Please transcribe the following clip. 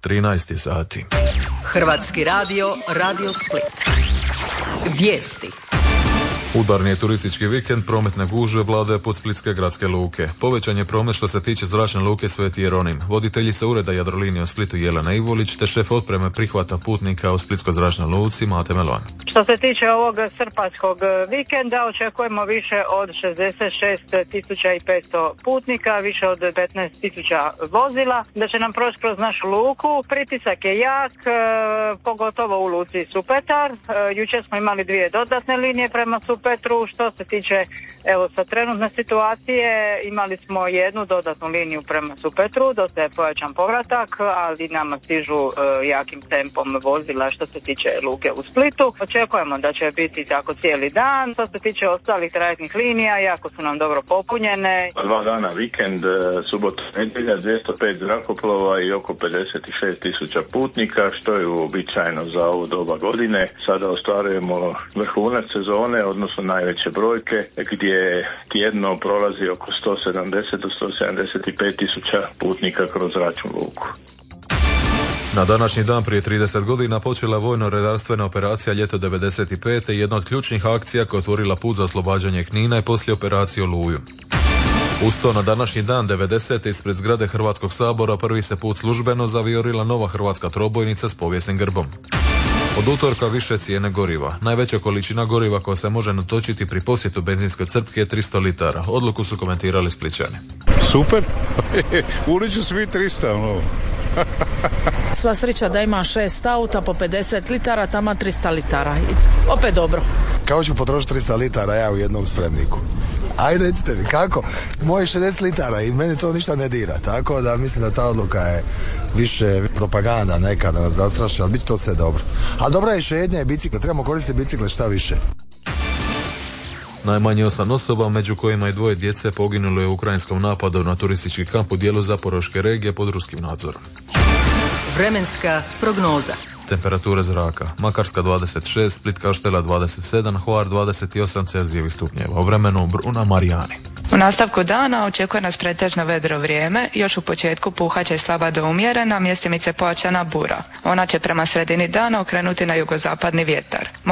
13 sati. Hrvatski radio, Radio Split. Vijesti. Udarni je turistički vikend, prometne gužve vladaju pod splitske gradske luke. Povećan je promet što se tiče zračne luke Sveti Jeronim. Voditeljica ureda Jadrolinije u Splitu Jelena Ivolić te šef otpreme prihvata putnika u splitskoj zračnoj luci Mate Melon. Što se tiče ovog srpanjskog vikenda, očekujemo više od 66.500 putnika, više od 15.000 vozila, da će nam proći kroz našu luku. Pritisak je jak, pogotovo u luci Supetar. Jučer smo imali 2 dodatne linije prema Supetru. Što se tiče sa trenutne situacije, imali smo 1 dodatnu liniju prema Supetru, dosta je pojačan povratak, ali nama stižu jakim tempom vozila što se tiče luke u Splitu. Očekujemo da će biti tako cijeli dan. Što se tiče ostalih trajektnih linija, jako su nam dobro popunjene. 2 dana vikend, subota, nedjelja, 205 zrakoplova i oko 56.000 putnika, što je uobičajeno za ovu doba godine. Sada ostvarujemo vrhunac sezone, odnosno najveće brojke, gdje tjedno prolazi oko 170 do 175.000 putnika kroz zračnu luku. Na današnji dan prije 30 godina počela vojno-redarstvena operacija Ljeto 95. jedna od ključnih akcija koja je otvorila put za oslobađanje Knina i poslije operacije Oluju. Uz to na današnji dan 90. ispred zgrade Hrvatskog sabora prvi se put službeno zaviorila nova hrvatska trobojnica s povijesnim grbom. Od utorka više cijene goriva. Najveća količina goriva koja se može natočiti pri posjetu benzinskoj crpki je 300 litara. Odluku su komentirali Splićani. Super, uliču svi 300, Sva sreća da ima 6 auta po 50 litara, tamo 300 litara. Opet dobro. Kako ću potrošiti 300 litara ja u jednom spremniku? Ajde, recite mi, kako? Moje 60 litara i meni to ništa ne dira. Tako da mislim da ta odluka je više propaganda neka da nas zastraši, ali bit to sve dobro. A dobra je šetnja i bicikle, trebamo koristiti bicikle šta više. Najmanje 8 osoba, među kojima i 2 djece, poginulo je u ukrajinskom napadu na turistički kamp u dijelu Zaporoške regije pod ruskim nadzorom. Vremenska prognoza. Temperature zraka: Makarska 26, Split Kaštela 27, Hvar 28 Celzijevih stupnjeva. U vremenu Bruna Marijani. U nastavku dana očekuje nas pretežno vedro vrijeme, još u početku puhaće slaba do umjerena, mjestimice pojačana bura. Ona će prema sredini dana okrenuti na jugozapadni vjetar.